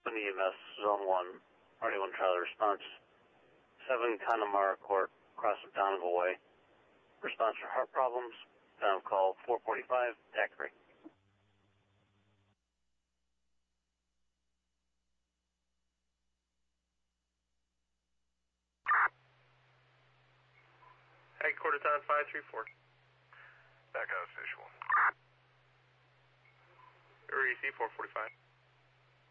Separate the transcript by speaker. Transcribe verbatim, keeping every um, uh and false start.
Speaker 1: Open E M S, Zone one, R D one Charlie response. seven Connemara Court, across from Donegal Way. Response for heart problems. Time of call four forty-five, Daiquiri.
Speaker 2: Hey, quarter time five three four.
Speaker 3: Back out visual.
Speaker 2: R E C four forty-five.